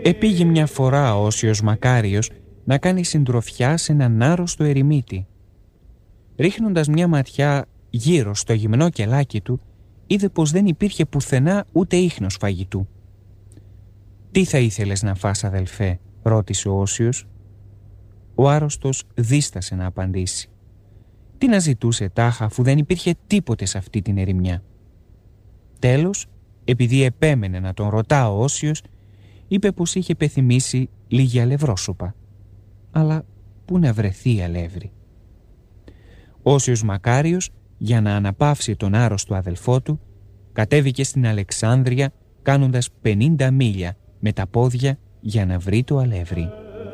Επήγε μια φορά ο Όσιος Μακάριος να κάνει συντροφιά σε έναν άρρωστο ερημίτη. Ρίχνοντας μια ματιά γύρω στο γυμνό κελάκι του, είδε πως δεν υπήρχε πουθενά ούτε ίχνος φαγητού. «Τι θα ήθελες να φας, αδελφέ?» ρώτησε ο Όσιος. Ο άρρωστος δίστασε να απαντήσει. Τι να ζητούσε τάχα, αφού δεν υπήρχε τίποτε σε αυτή την ερημιά. Τέλος, επειδή επέμενε να τον ρωτά ο Όσιος, είπε πως είχε πεθυμίσει λίγη αλευρόσουπα. Αλλά πού να βρεθεί αλεύρι? Ο Όσιος Μακάριος, για να αναπαύσει τον άρρωστο αδελφό του, κατέβηκε στην Αλεξάνδρεια κάνοντας 50 μίλια με τα πόδια για να βρει το αλεύρι.